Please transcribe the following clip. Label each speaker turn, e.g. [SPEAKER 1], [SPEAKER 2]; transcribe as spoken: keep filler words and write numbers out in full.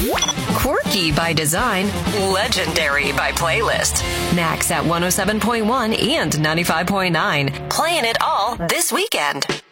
[SPEAKER 1] Quirky by design, legendary by playlist. Max at one oh seven point one and ninety-five point nine. Playing it all this weekend.